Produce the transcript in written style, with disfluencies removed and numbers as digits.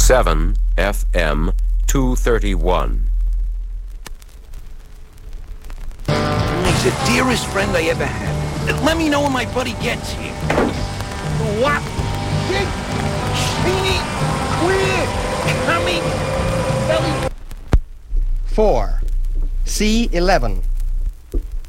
7 FM 231. He's the dearest friend I ever had. Let me know when my buddy gets here. What? Big, skinny, queer, coming, belly. 4. C11.